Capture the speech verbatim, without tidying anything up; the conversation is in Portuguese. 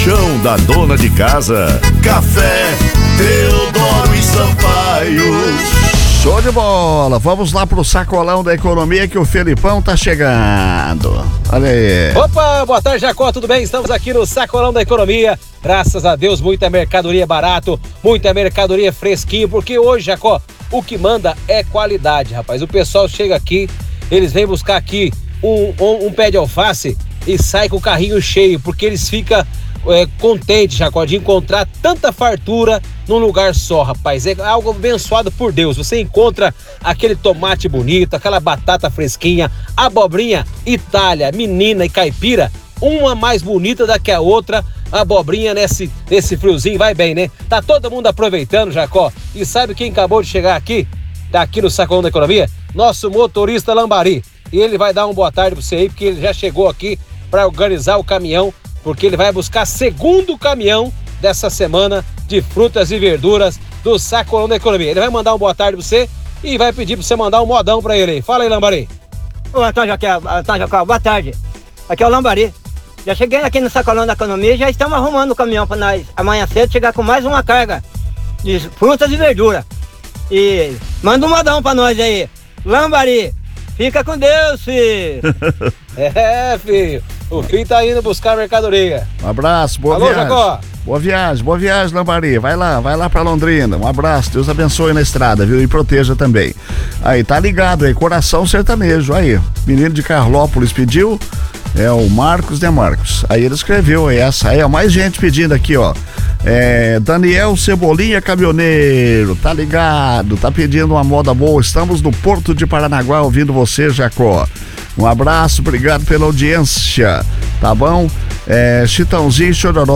chão da dona de casa. Café Teodoro e Sampaio. Show de bola, vamos lá pro sacolão da economia que o Felipão tá chegando. Olha aí. Opa, boa tarde, Jacó, tudo bem? Estamos aqui no sacolão da economia. Graças a Deus, muita mercadoria barato, muita mercadoria fresquinho, porque hoje, Jacó, o que manda é qualidade, rapaz. O pessoal chega aqui, eles vêm buscar aqui um, um, um pé de alface e sai com o carrinho cheio, porque eles ficam é, contentes, Jacó, de encontrar tanta fartura num lugar só, rapaz. É algo abençoado por Deus. Você encontra aquele tomate bonito, aquela batata fresquinha, abobrinha Itália, menina e caipira, uma mais bonita do que a outra. A abobrinha nesse, nesse friozinho vai bem, né? Tá todo mundo aproveitando, Jacó. E sabe quem acabou de chegar aqui? Tá aqui no Sacolão da Economia? Nosso motorista Lambari. E ele vai dar uma boa tarde pra você aí, porque ele já chegou aqui para organizar o caminhão, porque ele vai buscar segundo caminhão dessa semana de frutas e verduras do Sacolão da Economia. Ele vai mandar uma boa tarde pra você e vai pedir pra você mandar um modão pra ele aí. Fala aí, Lambari. Ô, Antônio Jacó, Antônio Jacó, boa tarde. Aqui é o Lambari. Já cheguei aqui no Sacolão da Economia e já estamos arrumando o caminhão para nós amanhã cedo chegar com mais uma carga de frutas e verduras. E manda um modão para nós aí. Lambari, fica com Deus, filho. É, filho. O filho tá indo buscar mercadoria. Um abraço, boa Alô, viagem. Jacó. Boa viagem, boa viagem, Lambari. Vai lá, vai lá pra Londrina. Um abraço, Deus abençoe na estrada, viu? E proteja também. Aí, tá ligado aí, Coração Sertanejo. Aí, menino de Carlópolis pediu. É o Marcos de Marcos. Aí ele escreveu aí, essa aí, ó, mais gente pedindo aqui, ó. É, Daniel Cebolinha Caminhoneiro, tá ligado? Tá pedindo uma moda boa. Estamos no Porto de Paranaguá ouvindo você, Jacó. Um abraço, obrigado pela audiência, tá bom? É, Chitãozinho e Chororó.